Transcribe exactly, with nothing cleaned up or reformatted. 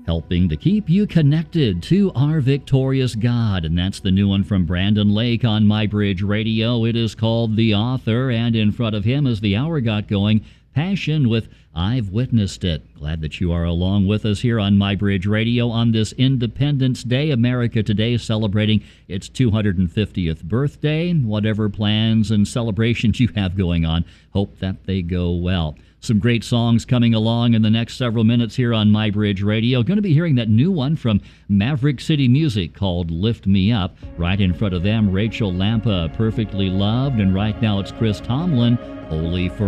helping to keep you connected to our victorious God. And that's the new one from Brandon Lake on MyBridge Radio. It is called The Author, and in front of him, as the hour got going, Passion with I've Witnessed It. Glad that you are along with us here on MyBridge Radio on this Independence Day. America today celebrating its two hundred fiftieth birthday. Whatever plans and celebrations you have going on, hope that they go well. Some great songs coming along in the next several minutes here on MyBridge Radio. Going to be hearing that new one from Maverick City Music called Lift Me Up. Right in front of them, Rachel Lampa, Perfectly Loved. And right now it's Chris Tomlin, Holy For